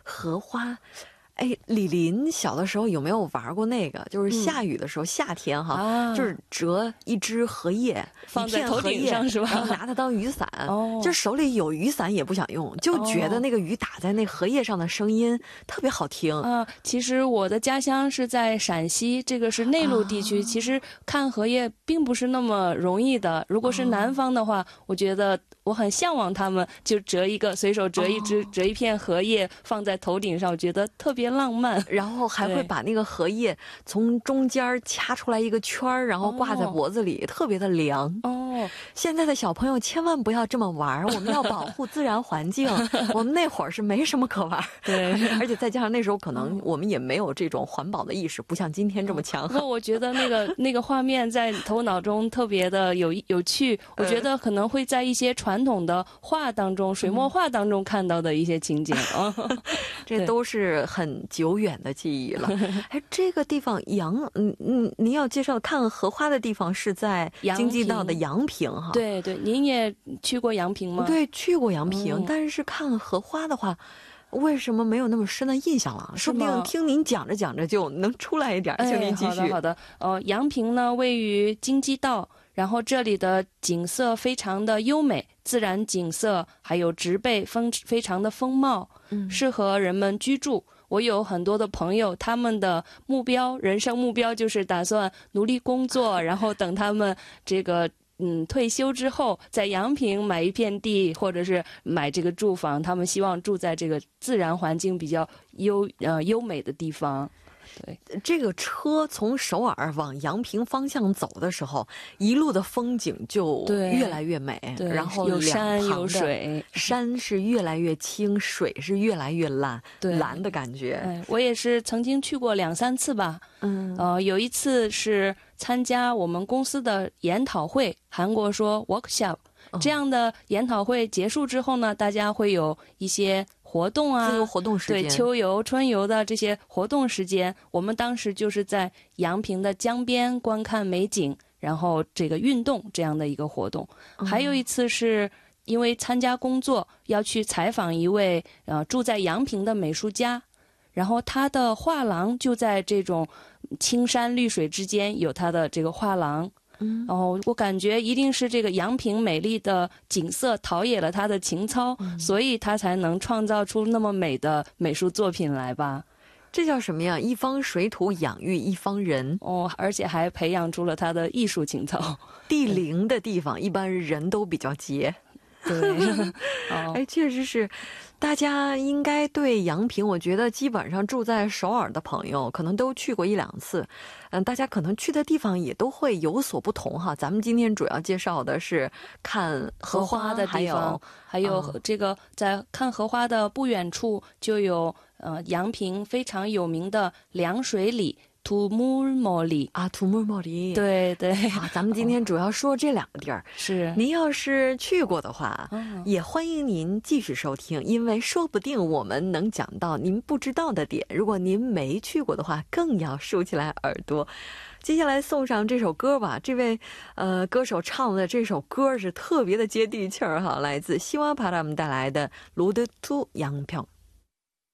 荷花，哎，李林小的时候有没有玩过那个？就是下雨的时候，夏天哈，就是折一枝荷叶， 放在头顶上是吧？ 然后拿它当雨伞。就手里有雨伞也不想用，就觉得那个雨打在那荷叶上的声音特别好听。 其实我的家乡是在陕西，这个是内陆地区，其实看荷叶并不是那么容易的。如果是南方的话，我觉得我很向往他们就随手折一片荷叶放在头顶上，我觉得特别浪漫。 然后还会把那个荷叶从中间掐出来一个圈，然后挂在脖子里，特别的凉。现在的小朋友千万不要这么玩，我们要保护自然环境。我们那会儿是没什么可玩， 对， 而且再加上那时候可能我们也没有这种环保的意识，不像今天这么强。 不过我觉得那个画面在头脑中特别的有趣，我觉得可能会在一些传统的画当中，水墨画当中看到的一些情景。 这都是很久远的记忆了。哎，这个地方您要介绍看荷花的地方是在京畿道的阳平哈。 对对，您也去过阳平吗？ 对，去过阳平，但是看荷花的话，为什么没有那么深的印象了？说不定听您讲着讲着就能出来一点。请您继续。 好的。阳平呢位于京畿道，然后这里的景色非常的优美，自然景色还有植被非常的丰茂，适合人们居住。我有很多的朋友，他们的人生目标就是打算努力工作，然后等他们这个退休之后，在阳平买一片地，或者是买这个住房，他们希望住在这个自然环境比较优美的地方。对， 这个车从首尔往阳平方向走的时候，一路的风景就越来越美，然后有山有水， 山是越来越清，水是越来越蓝的感觉。 我也是曾经去过2-3次吧。有一次是参加我们公司的研讨会，韩国说 workshop，这样的研讨会结束之后呢，大家会有一些活动啊， 自由活动时间， 对，秋游、春游的这些活动时间，我们当时就是在阳平的江边观看美景，然后这个运动这样的一个活动。还有一次是因为参加工作要去采访一位住在阳平的美术家，然后他的画廊就在这种青山绿水之间有他的这个画廊。我感觉一定是这个阳平美丽的景色陶冶了他的情操，所以他才能创造出那么美的美术作品来吧。 这叫什么呀？一方水土养育一方人。 而且还培养出了他的艺术情操。 地灵的地方一般人都比较洁。 对， 确实是，大家应该对阳平，我觉得基本上住在首尔的朋友可能都去过1-2次，大家可能去的地方也都会有所不同哈。咱们今天主要介绍的是看荷花的地方， 还有这个在看荷花的不远处就有阳平非常有名的凉水里。土木莫里啊，土木莫里， 对对咱们今天主要说这2个地儿。 是， 您要是去过的话，也欢迎您继续收听，因为说不定我们能讲到您不知道的点。如果您没去过的话，更要竖起来耳朵。接下来送上这首歌吧，这位歌手唱的这首歌是特别的接地气儿哈，来自西瓦帕他们带来的《로드 투 양평》。